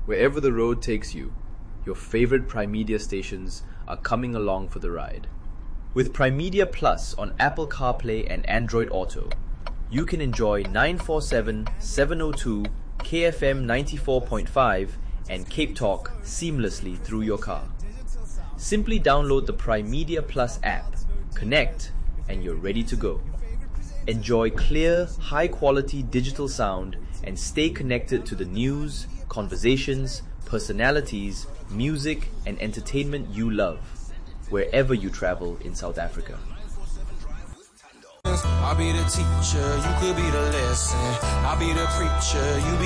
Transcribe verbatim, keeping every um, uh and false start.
Wherever the road takes you, your favorite Primedia stations are coming along for the ride. With Primedia Plus on Apple CarPlay and Android Auto, you can enjoy nine forty-seven, seven oh two, K F M ninety-four point five and Cape Talk seamlessly through your car. Simply download the Primedia Plus app, connect, and you're ready to go. Enjoy clear, high-quality digital sound and stay connected to the news, conversations, personalities, music, and entertainment you love, wherever you travel in South Africa. I'll be the teacher, you could be the lesson. I'll be the preacher, you be